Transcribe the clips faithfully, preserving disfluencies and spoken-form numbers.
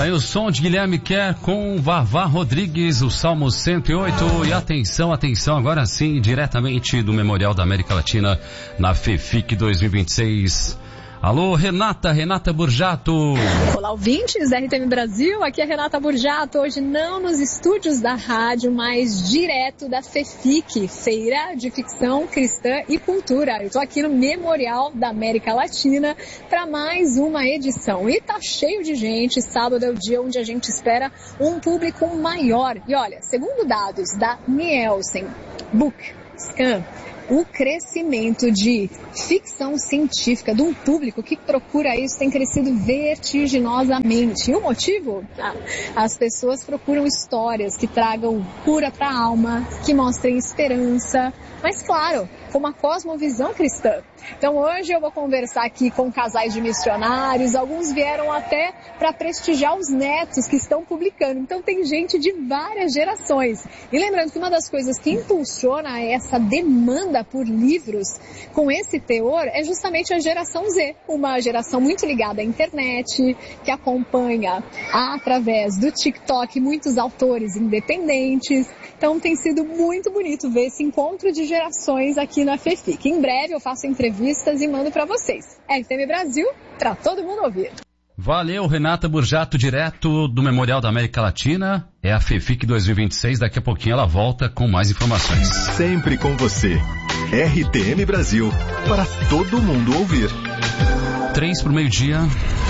Aí o som de Guilherme Kerr com Vavá Rodrigues, o Salmo cento e oito. E atenção, atenção, agora sim, diretamente do Memorial da América Latina na FEFIC dois mil e vinte e seis. Alô, Renata, Renata Burjato. Olá, ouvintes da R T M Brasil, aqui é Renata Burjato, hoje não nos estúdios da rádio, mas direto da FEFIC, Feira de Ficção Cristã e Cultura. Eu tô aqui no Memorial da América Latina para mais uma edição. E tá cheio de gente, sábado é o dia onde a gente espera um público maior. E olha, segundo dados da Nielsen Book Scan, o crescimento de ficção científica de um público que procura isso tem crescido vertiginosamente. E o motivo? Ah, as pessoas procuram histórias que tragam cura para a alma, que mostrem esperança, mas claro, com uma cosmovisão cristã. Então hoje eu vou conversar aqui com casais de missionários, alguns vieram até para prestigiar os netos que estão publicando. Então tem gente de várias gerações. E lembrando que uma das coisas que impulsiona essa demanda por livros com esse teor é justamente a geração Z, uma geração muito ligada à internet, que acompanha através do TikTok muitos autores independentes. Então tem sido muito bonito ver esse encontro de gerações aqui na FEFIC. Em breve eu faço entrevistas e mando para vocês. R T M Brasil, para todo mundo ouvir. Valeu, Renata Burjato, direto do Memorial da América Latina. É a FEFIC dois mil e vinte e seis, daqui a pouquinho ela volta com mais informações. Sempre com você. R T M Brasil, para todo mundo ouvir. Três pro meio-dia.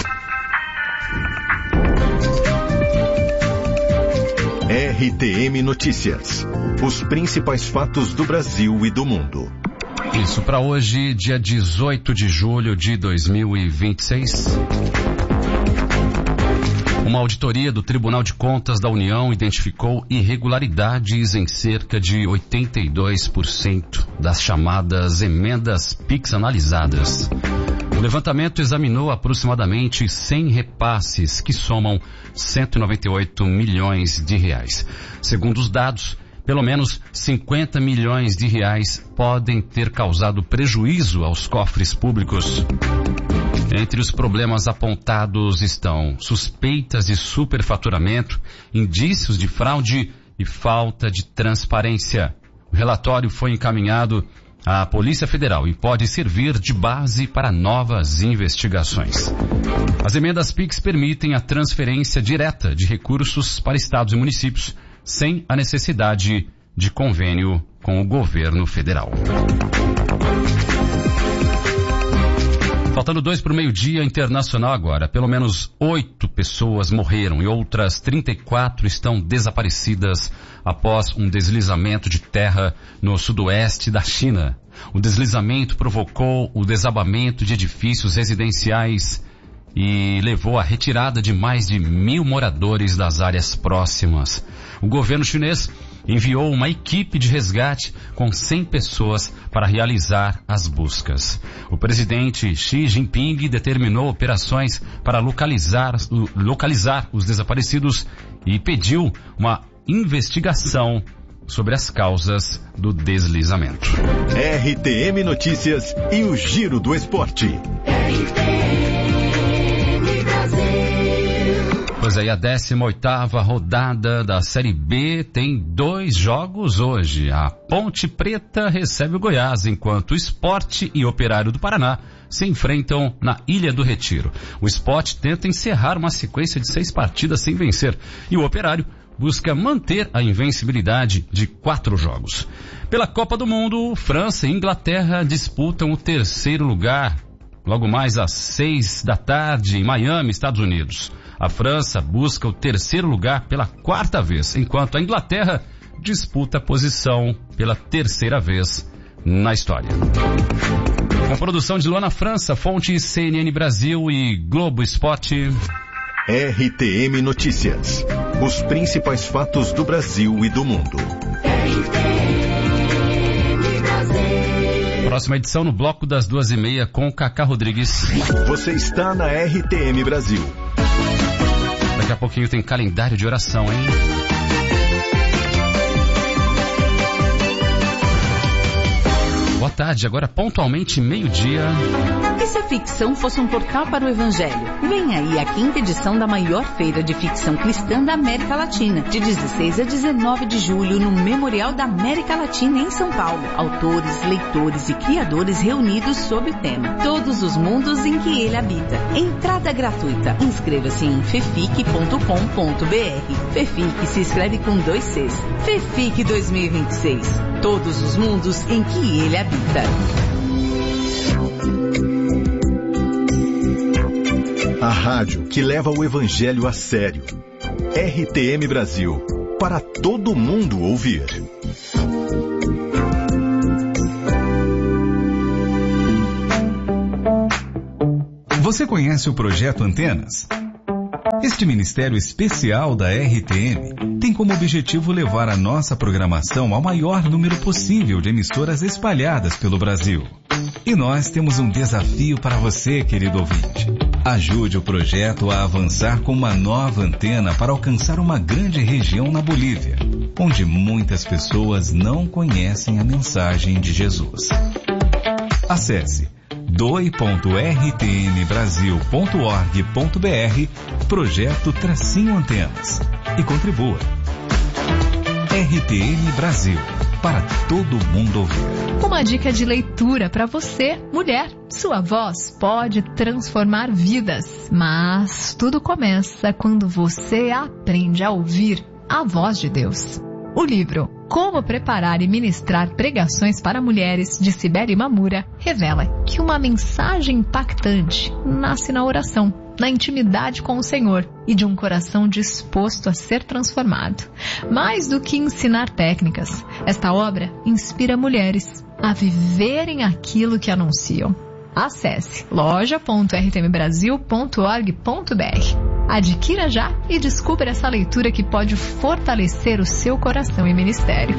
R T M Notícias. Os principais fatos do Brasil e do mundo. Isso para hoje, dia dezoito de julho de dois mil e vinte e seis. Uma auditoria do Tribunal de Contas da União identificou irregularidades em cerca de oitenta e dois por cento das chamadas emendas Pix analisadas. O levantamento examinou aproximadamente cem repasses, que somam cento e noventa e oito milhões de reais. Segundo os dados, pelo menos cinquenta milhões de reais podem ter causado prejuízo aos cofres públicos. Entre os problemas apontados estão suspeitas de superfaturamento, indícios de fraude e falta de transparência. O relatório foi encaminhado à Polícia Federal e pode servir de base para novas investigações. As emendas Pix permitem a transferência direta de recursos para estados e municípios, sem a necessidade de convênio com o governo federal. Faltando dois para o meio-dia internacional agora. Pelo menos oito pessoas morreram e outras trinta e quatro estão desaparecidas após um deslizamento de terra no sudoeste da China. O deslizamento provocou o desabamento de edifícios residenciais e levou à retirada de mais de mil moradores das áreas próximas. O governo chinês enviou uma equipe de resgate com cem pessoas para realizar as buscas. O presidente Xi Jinping determinou operações para localizar, localizar os desaparecidos e pediu uma investigação sobre as causas do deslizamento. R T M Notícias e o Giro do Esporte. R T M Brasil. Pois aí, a décima oitava rodada da Série B tem dois jogos hoje. A Ponte Preta recebe o Goiás, enquanto o Sport e Operário do Paraná se enfrentam na Ilha do Retiro. O Sport tenta encerrar uma sequência de seis partidas sem vencer e o Operário busca manter a invencibilidade de quatro jogos. Pela Copa do Mundo, França e Inglaterra disputam o terceiro lugar, logo mais às seis da tarde, em Miami, Estados Unidos. A França busca o terceiro lugar pela quarta vez, enquanto a Inglaterra disputa a posição pela terceira vez na história. Com produção de Luana França, fonte C N N Brasil e Globo Esporte. R T M Notícias. Os principais fatos do Brasil e do mundo. Próxima edição no bloco das duas e meia com Cacá Rodrigues. Você está na R T M Brasil. Daqui a pouquinho tem calendário de oração, hein? Boa tarde, agora pontualmente meio-dia. E se a ficção fosse um portal para o Evangelho? Vem aí a quinta edição da maior feira de ficção cristã da América Latina, de dezesseis a dezenove de julho, no Memorial da América Latina, em São Paulo. Autores, leitores e criadores reunidos sob o tema Todos os Mundos em que Ele Habita. Entrada gratuita. Inscreva-se em fefic ponto com ponto br. Fefic se escreve com dois Cs. Fefic dois mil e vinte e seis. Todos os mundos em que Ele habita. A rádio que leva o Evangelho a sério. R T M Brasil. Para todo mundo ouvir. Você conhece o Projeto Antenas? Este ministério especial da R T M tem como objetivo levar a nossa programação ao maior número possível de emissoras espalhadas pelo Brasil. E nós temos um desafio para você, querido ouvinte. Ajude o projeto a avançar com uma nova antena para alcançar uma grande região na Bolívia, onde muitas pessoas não conhecem a mensagem de Jesus. Acesse doe ponto r t m brasil ponto org ponto br, projeto Tracinho Antenas, e contribua. R T M Brasil, para todo mundo ouvir. Uma dica de leitura para você, mulher. Sua voz pode transformar vidas, mas tudo começa quando você aprende a ouvir a voz de Deus. O livro Como Preparar e Ministrar Pregações para Mulheres, de Sibeli Mamura, revela que uma mensagem impactante nasce na oração, na intimidade com o Senhor e de um coração disposto a ser transformado. Mais do que ensinar técnicas, esta obra inspira mulheres a viverem aquilo que anunciam. Acesse loja ponto r t m brasil ponto org ponto br. Adquira já e descubra essa leitura que pode fortalecer o seu coração e ministério.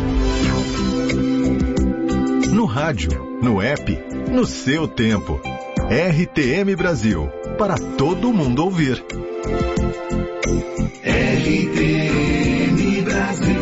No rádio, no app, no seu tempo. R T M Brasil, para todo mundo ouvir. R T M Brasil.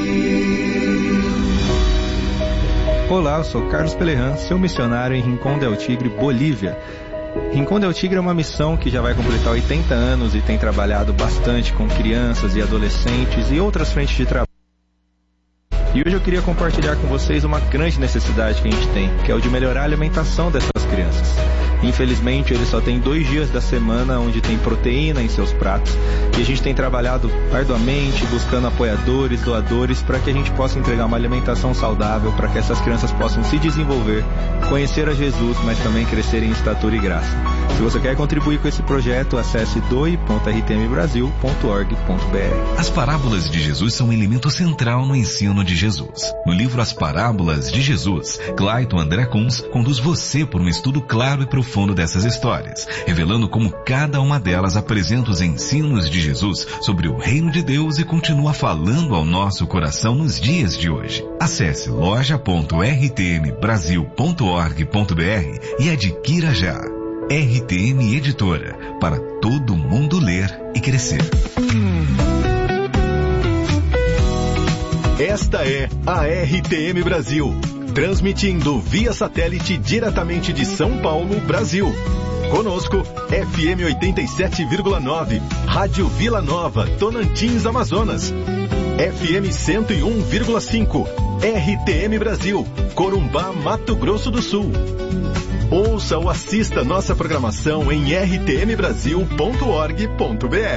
Olá, eu sou Carlos Pelerran, seu missionário em Rincón del Tigre, Bolívia. Rincón del Tigre é uma missão que já vai completar oitenta anos e tem trabalhado bastante com crianças e adolescentes e outras frentes de trabalho. E hoje eu queria compartilhar com vocês uma grande necessidade que a gente tem, que é o de melhorar a alimentação dessas crianças. Infelizmente, eles só têm dois dias da semana onde tem proteína em seus pratos, e a gente tem trabalhado arduamente, buscando apoiadores, doadores, para que a gente possa entregar uma alimentação saudável, para que essas crianças possam se desenvolver, conhecer a Jesus, mas também crescer em estatura e graça. Se você quer contribuir com esse projeto, acesse doe ponto r t m brasil ponto org ponto br. As parábolas de Jesus são um elemento central no ensino de Jesus. No livro As Parábolas de Jesus, Clayton André Kunz conduz você por um estudo claro e profundo dessas histórias, revelando como cada uma delas apresenta os ensinos de Jesus sobre o reino de Deus e continua falando ao nosso coração nos dias de hoje. Acesse loja ponto r t m brasil ponto org ponto br e adquira já. R T M Editora, para todo mundo ler e crescer. Esta é a R T M Brasil, transmitindo via satélite diretamente de São Paulo, Brasil. Conosco, F M oitenta e sete vírgula nove, Rádio Vila Nova, Tonantins, Amazonas. F M cento e um vírgula cinco, R T M Brasil, Corumbá, Mato Grosso do Sul. Ouça ou assista nossa programação em r t m brasil ponto org ponto br.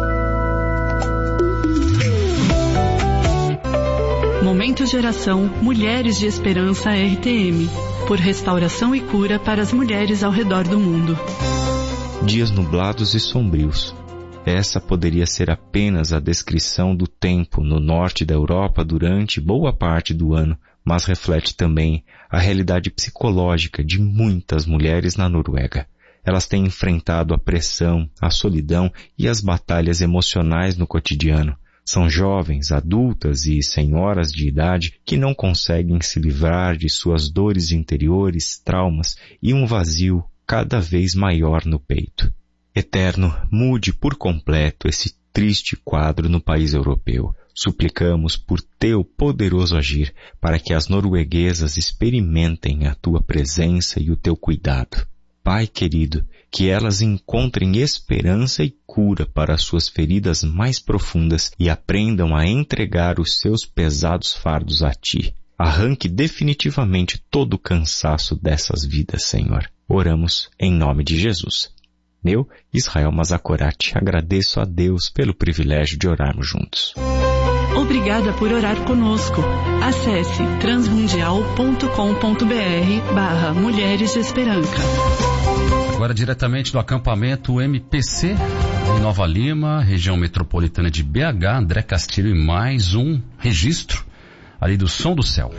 Momento Geração Mulheres de Esperança R T M, por restauração e cura para as mulheres ao redor do mundo. Dias nublados e sombrios. Essa poderia ser apenas a descrição do tempo no norte da Europa durante boa parte do ano, mas reflete também a realidade psicológica de muitas mulheres na Noruega. Elas têm enfrentado a pressão, a solidão e as batalhas emocionais no cotidiano. São jovens, adultas e senhoras de idade que não conseguem se livrar de suas dores interiores, traumas e um vazio cada vez maior no peito. Eterno, mude por completo esse triste quadro no país europeu. Suplicamos por teu poderoso agir, para que as norueguesas experimentem a tua presença e o teu cuidado. Pai querido, que elas encontrem esperança e cura para as suas feridas mais profundas e aprendam a entregar os seus pesados fardos a ti. Arranque definitivamente todo o cansaço dessas vidas, Senhor. Oramos em nome de Jesus. Eu, Israel Mazakorati, agradeço a Deus pelo privilégio de orarmos juntos. Obrigada por orar conosco. Acesse transmundial ponto com ponto br barra Mulheres de Esperança. Agora diretamente do acampamento M P C, em Nova Lima, região metropolitana de B H, André Castilho e mais um registro ali do Som do Céu.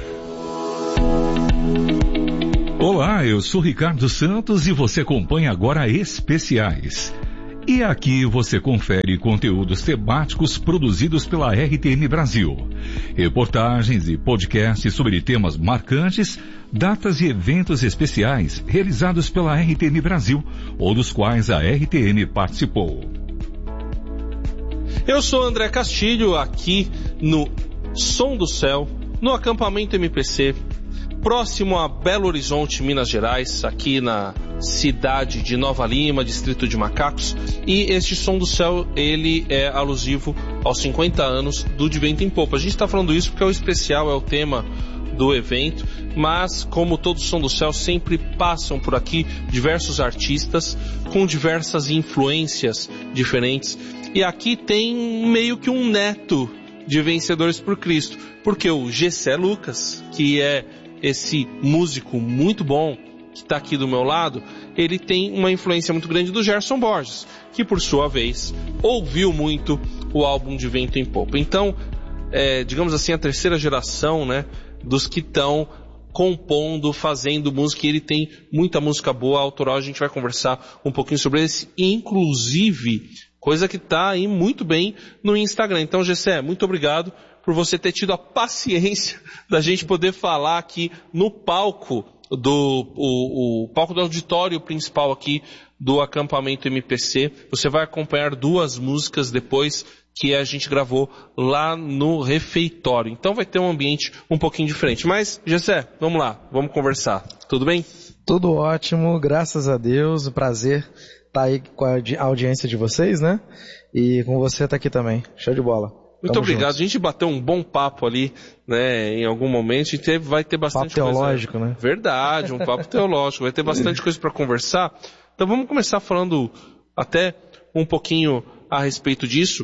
Olá, eu sou Ricardo Santos e você acompanha agora Especiais. E aqui você confere conteúdos temáticos produzidos pela R T M Brasil. Reportagens e podcasts sobre temas marcantes, datas e eventos especiais realizados pela R T M Brasil ou dos quais a R T M participou. Eu sou André Castilho, aqui no Som do Céu, no acampamento M P C, próximo a Belo Horizonte, Minas Gerais, aqui na cidade de Nova Lima, distrito de Macacos. E este Som do Céu, ele é alusivo aos cinquenta anos do De Vento em Popa. A gente está falando isso porque é o especial, é o tema do evento, mas como todo Som do Céu, sempre passam por aqui diversos artistas com diversas influências diferentes. E aqui tem meio que um neto de Vencedores por Cristo, porque o Gessé Lucas, que é esse músico muito bom que está aqui do meu lado, ele tem uma influência muito grande do Gerson Borges, que por sua vez ouviu muito o álbum De Vento em Popa. Então, é, digamos assim, a terceira geração, né, dos que estão compondo, fazendo música, e ele tem muita música boa, autoral. A gente vai conversar um pouquinho sobre esse, inclusive, coisa que está aí muito bem no Instagram. Então, Gessé, muito obrigado por você ter tido a paciência da gente poder falar aqui no palco do o, o palco do auditório principal aqui do acampamento M P C. Você vai acompanhar duas músicas depois que a gente gravou lá no refeitório. Então vai ter um ambiente um pouquinho diferente. Mas, Gessé, vamos lá, vamos conversar. Tudo bem? Tudo ótimo, graças a Deus. Um prazer estar aí com a audiência de vocês, né? E com você tá aqui também. Show de bola. Muito Tamo obrigado. Juntos. A gente bateu um bom papo ali, né, em algum momento, e teve, vai ter bastante papo coisa. Teológico, né? Verdade, um papo teológico. Vai ter bastante coisa para conversar. Então vamos começar falando até um pouquinho a respeito disso.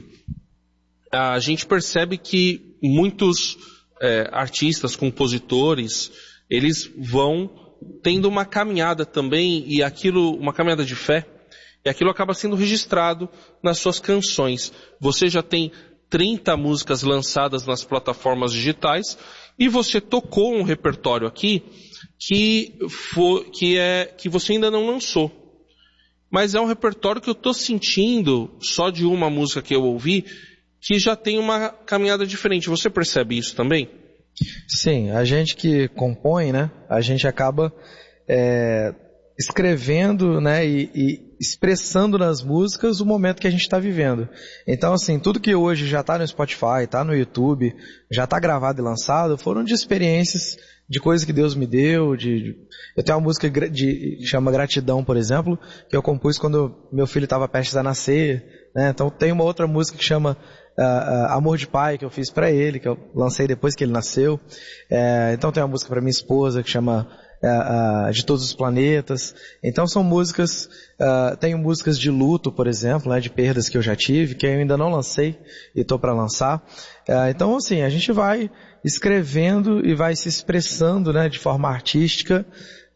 A gente percebe que muitos é, artistas, compositores, eles vão tendo uma caminhada também, e aquilo, uma caminhada de fé, e aquilo acaba sendo registrado nas suas canções. Você já tem trinta músicas lançadas nas plataformas digitais, e você tocou um repertório aqui que, for, que, é, que você ainda não lançou. Mas é um repertório que eu estou sentindo, só de uma música que eu ouvi, que já tem uma caminhada diferente. Você percebe isso também? Sim, a gente que compõe, né, a gente acaba é, escrevendo, né, e, e expressando nas músicas o momento que a gente está vivendo. Então, assim, tudo que hoje já está no Spotify, está no YouTube, já está gravado e lançado, foram de experiências, de coisas que Deus me deu. De, de... Eu tenho uma música de, que chama Gratidão, por exemplo, que eu compus quando meu filho estava prestes a nascer, né? Então tem uma outra música que chama uh, uh, Amor de Pai, que eu fiz para ele, que eu lancei depois que ele nasceu. É, então tem uma música para minha esposa que chama Uh, uh, De Todos os Planetas. Então são músicas, uh, tenho músicas de luto, por exemplo, né, de perdas que eu já tive, que eu ainda não lancei e estou para lançar. Uh, então, assim, a gente vai escrevendo e vai se expressando, né, de forma artística,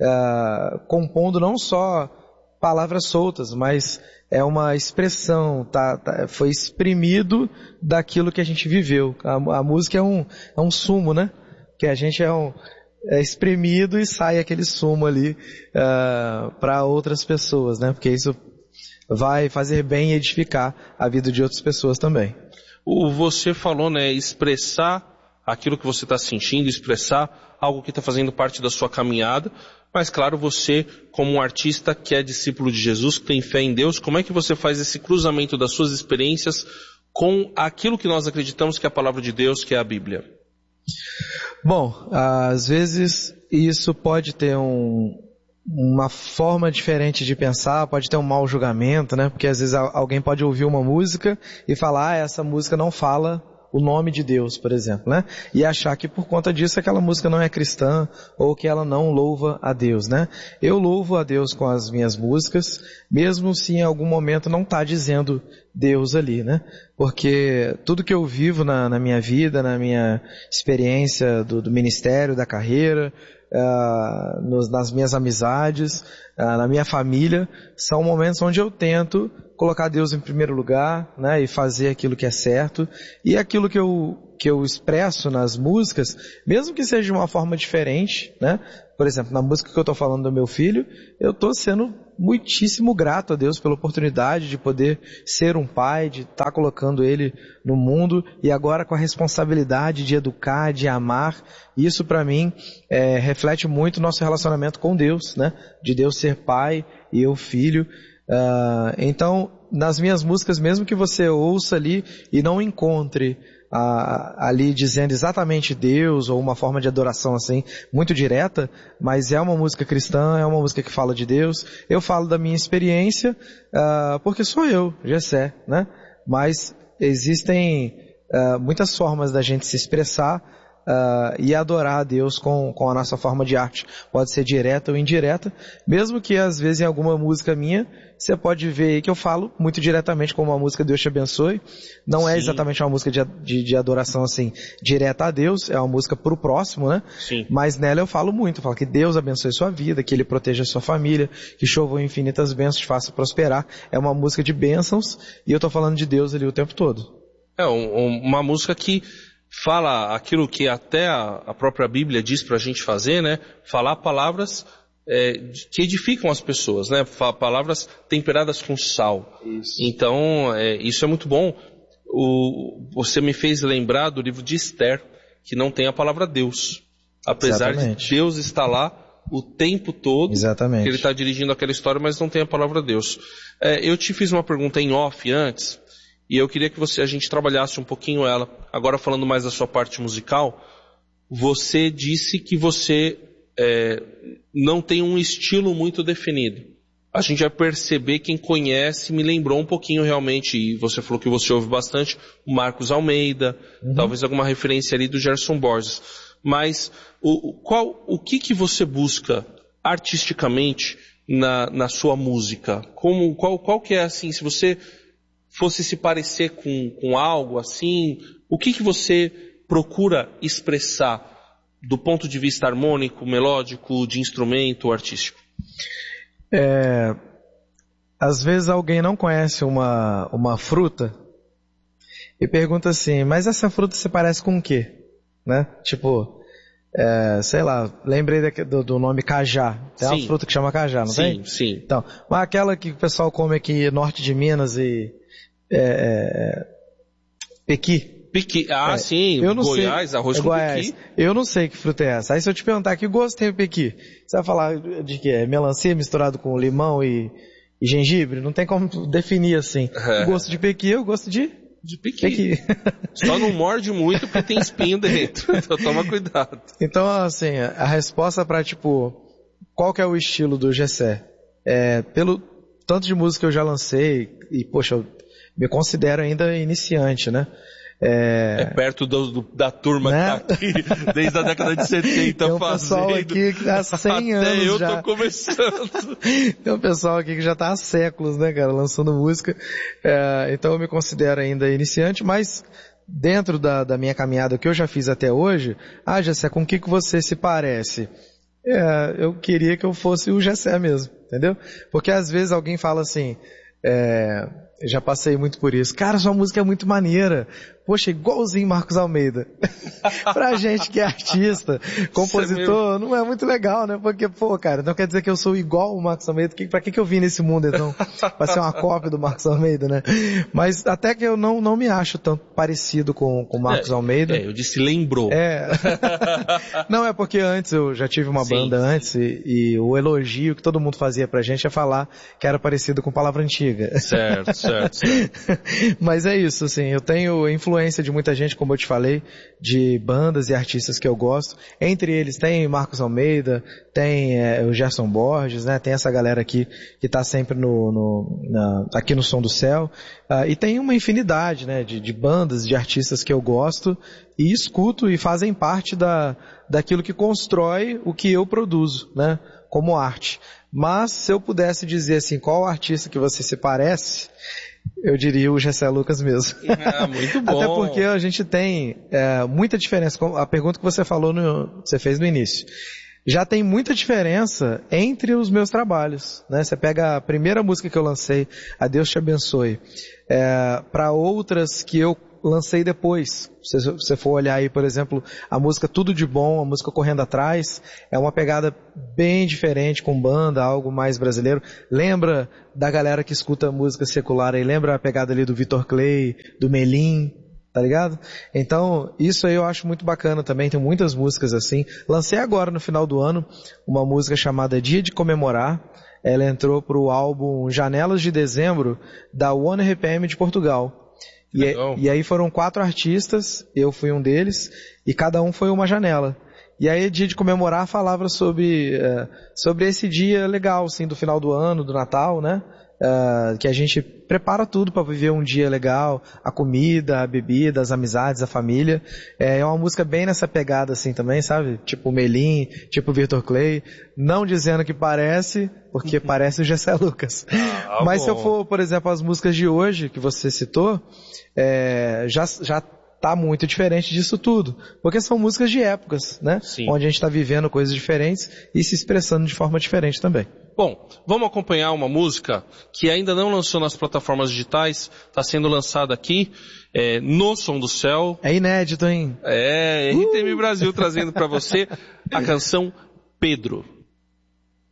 uh, compondo não só palavras soltas, mas é uma expressão, tá, tá, foi exprimido daquilo que a gente viveu. A, a música é um, é um sumo, né? Que a gente é um... é espremido e sai aquele sumo ali uh, para outras pessoas, né? Porque isso vai fazer bem e edificar a vida de outras pessoas também. O você falou, né? Expressar aquilo que você está sentindo, expressar algo que está fazendo parte da sua caminhada. Mas claro, você, como um artista que é discípulo de Jesus, que tem fé em Deus, como é que você faz esse cruzamento das suas experiências com aquilo que nós acreditamos que é a palavra de Deus, que é a Bíblia? Bom, às vezes isso pode ter um, uma forma diferente de pensar, pode ter um mau julgamento, né? Porque às vezes alguém pode ouvir uma música e falar, ah, essa música não fala o nome de Deus, por exemplo, né? E achar que por conta disso aquela música não é cristã ou que ela não louva a Deus, né? Eu louvo a Deus com as minhas músicas, mesmo se em algum momento não está dizendo Deus ali, né? Porque tudo que eu vivo na, na minha vida, na minha experiência do, do ministério, da carreira, uh, nos, nas minhas amizades, uh, na minha família, são momentos onde eu tento colocar Deus em primeiro lugar, né, e fazer aquilo que é certo, e aquilo que eu, que eu expresso nas músicas, mesmo que seja de uma forma diferente, né, por exemplo, na música que eu estou falando do meu filho, eu estou sendo muitíssimo grato a Deus pela oportunidade de poder ser um pai, de estar tá colocando ele no mundo, e agora com a responsabilidade de educar, de amar. Isso para mim é, reflete muito o nosso relacionamento com Deus, né, de Deus ser pai e eu filho. Uh, então, nas minhas músicas, mesmo que você ouça ali e não encontre uh, ali dizendo exatamente Deus ou uma forma de adoração assim, muito direta, mas é uma música cristã, é uma música que fala de Deus, eu falo da minha experiência, uh, porque sou eu, Gessé, né? Mas existem uh, muitas formas da gente se expressar Uh, e adorar a Deus com, com a nossa forma de arte. Pode ser direta ou indireta, mesmo que às vezes em alguma música minha, você pode ver aí que eu falo muito diretamente como uma música Deus te abençoe. Não Sim. é exatamente uma música de, de, de adoração assim, direta a Deus, é uma música pro próximo, né? Sim. Mas nela eu falo muito, eu falo que Deus abençoe sua vida, que Ele proteja a sua família, que chovam infinitas bênçãos, te faça prosperar. É uma música de bênçãos e eu tô falando de Deus ali o tempo todo. É um, uma música que fala aquilo que até a, a própria Bíblia diz para a gente fazer, né? Falar palavras é, que edificam as pessoas, né? Palavras temperadas com sal. Isso. Então, é, isso é muito bom. O, você me fez lembrar do livro de Esther, que não tem a palavra Deus. Apesar Exatamente. de Deus estar lá o tempo todo, Exatamente. que ele está dirigindo aquela história, mas não tem a palavra Deus. É, eu te fiz uma pergunta em off antes, e eu queria que você, a gente trabalhasse um pouquinho ela. Agora falando mais da sua parte musical, você disse que você é, não tem um estilo muito definido. A gente vai perceber, quem conhece me lembrou um pouquinho realmente, e você falou que você ouve bastante, o Marcos Almeida, uhum. talvez alguma referência ali do Gerson Borges. Mas o, qual, o que, que você busca artisticamente na, na sua música? Como, qual, qual que é assim, se você fosse se parecer com, com algo assim, o que, que você procura expressar do ponto de vista harmônico, melódico, de instrumento, artístico? É, às vezes alguém não conhece uma, uma fruta e pergunta assim, mas essa fruta se parece com o quê? Né? Tipo, é, sei lá, lembrei do, do nome cajá. Tem sim. uma fruta que chama cajá, não sim, tem? Sim, sim. Então, mas aquela que o pessoal come aqui norte de Minas e É, pequi. Pequi, ah, é, sim, eu não Goiás, sei, arroz é com Goiás. pequi. Eu não sei que fruta é essa. Aí se eu te perguntar que gosto tem o pequi, você vai falar de que é melancia misturado com limão e, e gengibre? Não tem como definir assim. É. O gosto de pequi, eu gosto de... De pequi. pequi. Só não morde muito porque tem espinho dentro, então toma cuidado. Então, assim, a resposta para, tipo, qual que é o estilo do Gessé? É, pelo tanto de música que eu já lancei, e, poxa, eu me considero ainda iniciante, né? É, é perto do, do, da turma né? que tá aqui desde a década de setenta Tem um fazendo. pessoal aqui que tá há cem anos Até eu já. tô começando. Tem um pessoal aqui que já tá há séculos, né, cara, lançando música. É, então eu me considero ainda iniciante, mas dentro da, da minha caminhada que eu já fiz até hoje, ah, Gessé, com o que, que você se parece? É, eu queria que eu fosse o Gessé mesmo, entendeu? Porque às vezes alguém fala assim, é, já passei muito por isso, cara, sua música é muito maneira, poxa, igualzinho Marcos Almeida. Pra gente que é artista, compositor, é não é muito legal, né? Porque, pô, cara, então quer dizer que eu sou igual o Marcos Almeida, pra que que eu vim nesse mundo, então? Pra ser uma cópia do Marcos Almeida, né? Mas até que eu não, não me acho tanto parecido com o Marcos é, Almeida. É, eu disse lembrou. É. Não, é porque antes, eu já tive uma sim, banda sim. antes, e, e o elogio que todo mundo fazia pra gente é falar que era parecido com palavra antiga. Certo, certo. Certo, certo. Mas é isso, assim, eu tenho influência de muita gente, como eu te falei, de bandas e artistas que eu gosto. Entre eles tem Marcos Almeida, tem é, o Gerson Borges, né? Tem essa galera aqui que está sempre no, no, na, aqui no Som do Céu. Uh, e tem uma infinidade, né, de, de bandas, de artistas que eu gosto e escuto e fazem parte da, daquilo que constrói o que eu produzo, né, como arte. Mas se eu pudesse dizer assim, qual artista que você se parece, eu diria o Gessé Lucas mesmo. Ah, muito bom. Até porque a gente tem é, muita diferença. A pergunta que você falou, no, você fez no início. Já tem muita diferença entre os meus trabalhos, né? Você pega a primeira música que eu lancei, A Deus Te Abençoe, é, para outras que eu lancei depois. Se você for olhar aí, por exemplo, a música Tudo de Bom, a música Correndo Atrás, é uma pegada bem diferente, com banda, algo mais brasileiro. Lembra da galera que escuta música secular aí, lembra a pegada ali do Vitor Clay, do Melim, tá ligado? Então, isso aí eu acho muito bacana também, tem muitas músicas assim. Lancei agora, no final do ano, uma música chamada Dia de Comemorar. Ela entrou pro álbum Janelas de Dezembro, da One R P M de Portugal. E, e aí foram quatro artistas, eu fui um deles, e cada um foi uma janela. E aí, Dia de Comemorar, falava sobre, uh, sobre esse dia legal, assim, do final do ano, do Natal, né? Uh, que a gente prepara tudo para viver um dia legal, a comida, a bebida, as amizades, a família. É uma música bem nessa pegada assim também, sabe? Tipo Melim, tipo Vitor Clay. Não dizendo que parece, porque parece o Gessé Lucas. Ah, Mas bom. Se eu for, por exemplo, as músicas de hoje, que você citou, é, já, já tá muito diferente disso tudo. Porque são músicas de épocas, né? Sim. Onde a gente está vivendo coisas diferentes e se expressando de forma diferente também. Bom, vamos acompanhar uma música que ainda não lançou nas plataformas digitais, está sendo lançada aqui, é, no Som do Céu. É inédito, hein? É, R T M uh! Brasil trazendo para você a canção Pedro.